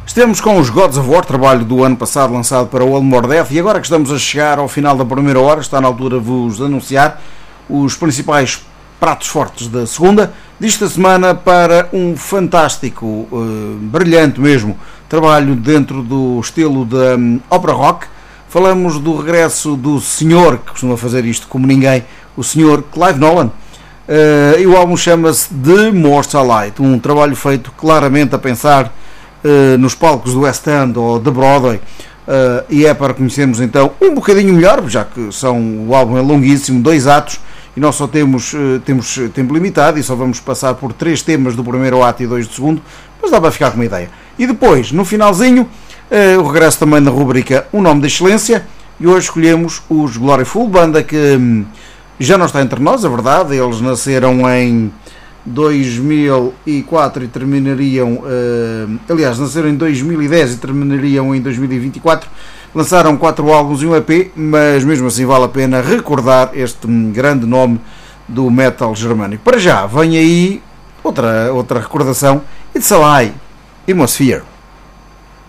Estamos com os Gods of War, trabalho do ano passado lançado para o One More Death, e agora que estamos a chegar ao final da primeira hora, está na altura de vos anunciar os principais pratos fortes da segunda, desta semana para um fantástico, brilhante mesmo, trabalho dentro do estilo da ópera rock. Falamos do regresso do senhor, que costuma fazer isto como ninguém, o senhor Clive Nolan, e o álbum chama-se The Mortal Light, um trabalho feito claramente a pensar nos palcos do West End ou da Broadway, e é para conhecermos então um bocadinho melhor, já que o álbum é longuíssimo, 2 atos, e nós só temos tempo limitado e só vamos passar por 3 temas do primeiro ato e 2 do segundo, mas dá para ficar com uma ideia. E depois, no finalzinho, o regresso também na rubrica Um Nome de Excelência, e hoje escolhemos os Gloryful, banda que já não está entre nós, é verdade, eles nasceram em 2004 e terminariam, aliás, nasceram em 2010 e terminariam em 2024. Lançaram 4 álbuns e um EP, mas mesmo assim vale a pena recordar este grande nome do metal germânico. Para já, vem aí outra recordação, It's a Lie, Atmosphere.